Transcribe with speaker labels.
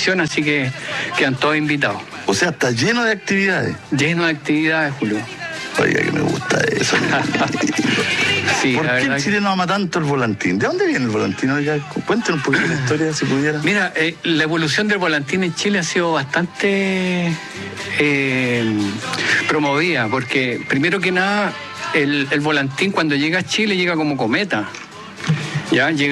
Speaker 1: disposición, así que quedan todos invitados.
Speaker 2: O sea, está lleno de actividades.
Speaker 1: Lleno de actividades, Julio.
Speaker 2: Oiga, que me gusta eso.
Speaker 1: Sí,
Speaker 2: ¿Por qué el chileno ama tanto el volantín? ¿De dónde viene el volantín? Oiga, cuéntenos un poquito la historia, si pudiera.
Speaker 1: Mira, la evolución del volantín en Chile ha sido bastante promovida, porque primero que nada, el volantín cuando llega a Chile llega como cometa. Ya llega